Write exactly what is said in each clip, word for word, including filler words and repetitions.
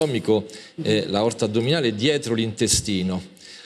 eh, l'aorta addominale dietro l'intestino.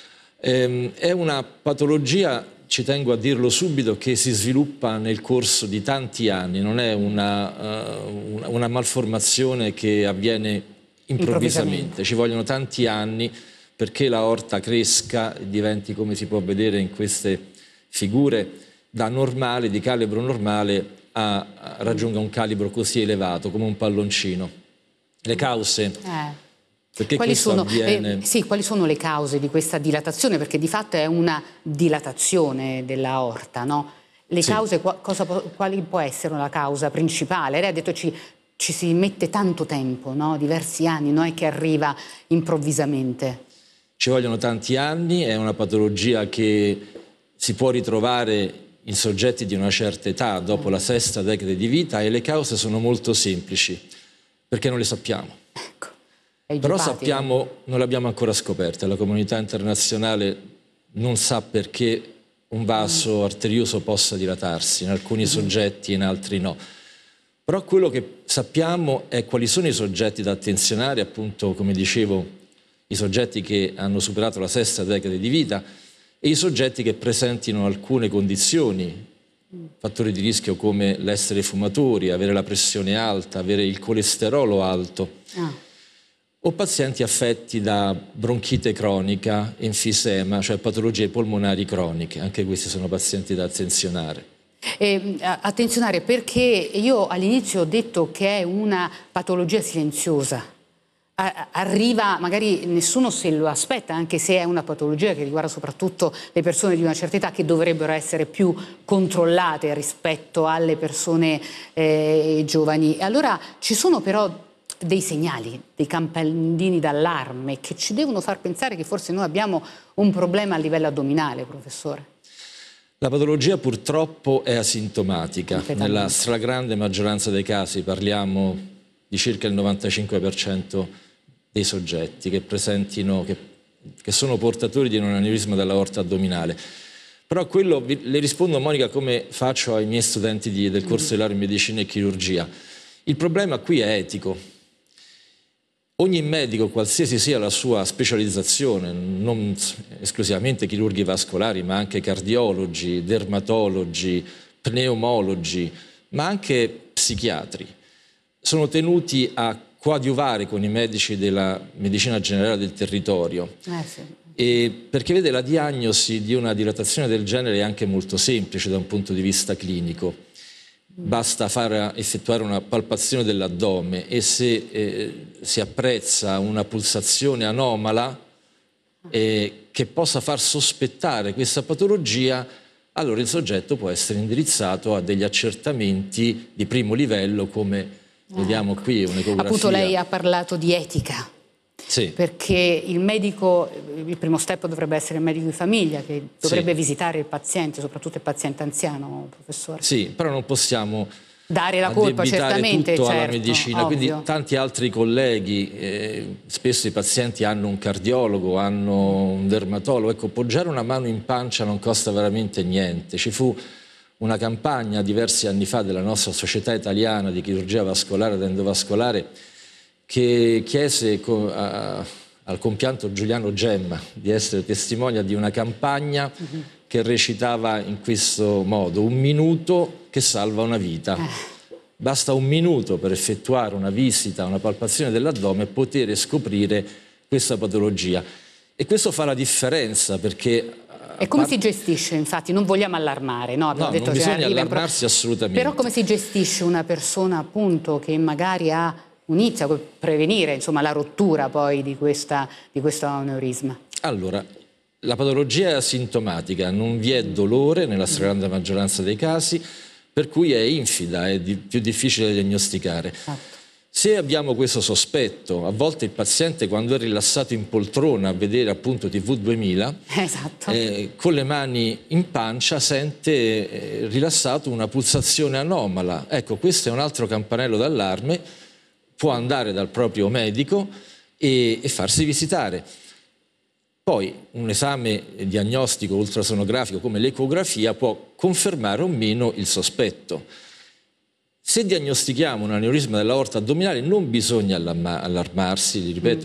Eh, è una patologia, ci tengo a dirlo subito, che si sviluppa nel corso di tanti anni, non è una, uh, una, una malformazione che avviene improvvisamente, ci vogliono tanti anni perché l'aorta cresca e diventi, come si può vedere in queste figure, da normale, di calibro normale, a, a raggiunga un calibro così elevato, come un palloncino. Le cause, eh. perché quali questo sono, avviene? Eh, sì, quali sono le cause di questa dilatazione? Perché di fatto è una dilatazione dell'aorta, no? Le sì. cause, cosa, quali può essere la causa principale? Lei ha detto ci, ci si mette tanto tempo, no? Diversi anni, non è che arriva improvvisamente. Ci vogliono tanti anni, è una patologia che si può ritrovare in soggetti di una certa età, dopo la sesta decade di vita, e le cause sono molto semplici, perché non le sappiamo. Ecco, però sappiamo, non le abbiamo ancora scoperte, la comunità internazionale non sa perché un vaso mm. arterioso possa dilatarsi, in alcuni mm. soggetti e in altri no. Però quello che sappiamo è quali sono i soggetti da attenzionare, appunto, come dicevo, i soggetti che hanno superato la sesta decade di vita e i soggetti che presentino alcune condizioni, fattori di rischio come l'essere fumatori, avere la pressione alta, avere il colesterolo alto, ah. o pazienti affetti da bronchite cronica, enfisema, cioè patologie polmonari croniche. Anche questi sono pazienti da attenzionare. Eh, attenzionare perché io all'inizio ho detto che è una patologia silenziosa. Arriva, magari nessuno se lo aspetta, anche se è una patologia che riguarda soprattutto le persone di una certa età, che dovrebbero essere più controllate rispetto alle persone eh, giovani. Allora ci sono però dei segnali, dei campanellini d'allarme che ci devono far pensare che forse noi abbiamo un problema a livello addominale, professore. La patologia purtroppo è asintomatica, nella stragrande maggioranza dei casi, parliamo di circa il novantacinque per cento dei soggetti che presentino, che, che sono portatori di un aneurisma dell'aorta addominale. Però quello, le rispondo, Monica, come faccio ai miei studenti di, del corso di laurea in medicina e chirurgia. Il problema qui è etico. Ogni medico, qualsiasi sia la sua specializzazione, non esclusivamente chirurghi vascolari, ma anche cardiologi, dermatologi, pneumologi, ma anche psichiatri, sono tenuti a coadiuvare con i medici della medicina generale del territorio. Eh sì. E perché vede, la diagnosi di una dilatazione del genere è anche molto semplice da un punto di vista clinico. Basta far effettuare una palpazione dell'addome e se eh, si apprezza una pulsazione anomala eh, che possa far sospettare questa patologia, allora il soggetto può essere indirizzato a degli accertamenti di primo livello, come vediamo ecco. qui, un'ecografia. Appunto lei ha parlato di etica. Sì. Perché il medico, il primo step dovrebbe essere il medico di famiglia che dovrebbe sì. visitare il paziente, soprattutto il paziente anziano, professore. Sì, però non possiamo dare la colpa certamente tutto certo, alla medicina, ovvio. Quindi tanti altri colleghi, eh, spesso i pazienti hanno un cardiologo, hanno un dermatologo, ecco, poggiare una mano in pancia non costa veramente niente. Ci fu una campagna diversi anni fa della nostra Società Italiana di Chirurgia Vascolare ed Endovascolare che chiese a, al compianto Giuliano Gemma di essere testimonia di una campagna uh-huh. che recitava in questo modo: un minuto che salva una vita. Eh. Basta un minuto per effettuare una visita, una palpazione dell'addome e poter scoprire questa patologia. E questo fa la differenza, perché... E come si gestisce, infatti? Non vogliamo allarmare, no? Abbiamo no, detto non che bisogna arriva allarmarsi pro... assolutamente. Però come si gestisce una persona, appunto, che magari ha inizia a prevenire, insomma, la rottura poi di, questa, di questo aneurisma? Allora, la patologia è asintomatica, non vi è dolore nella stragrande maggioranza dei casi, per cui è infida, è di, più difficile da diagnosticare. Esatto. Se abbiamo questo sospetto, a volte il paziente, quando è rilassato in poltrona a vedere appunto tivù duemila, esatto. eh, con le mani in pancia sente eh, rilassato una pulsazione anomala. Ecco, questo è un altro campanello d'allarme, può andare dal proprio medico e, e farsi visitare. Poi un esame diagnostico ultrasonografico come l'ecografia può confermare o meno il sospetto. Se diagnostichiamo un aneurisma dell'aorta addominale non bisogna allarmarsi, ripeto,